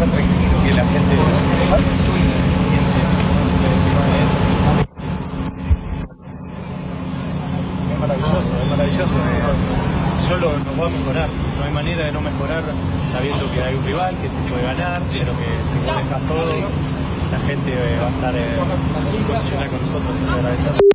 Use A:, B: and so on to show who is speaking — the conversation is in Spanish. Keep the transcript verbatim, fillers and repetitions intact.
A: estar tranquilo, que la gente piense eso, piense eso. Es maravilloso, es maravilloso. Eh, solo nos va a mejorar, no hay manera de no mejorar sabiendo que hay un rival que te puede ganar, pero que si vos dejas todo, la gente va a estar eh, incondicional con nosotros.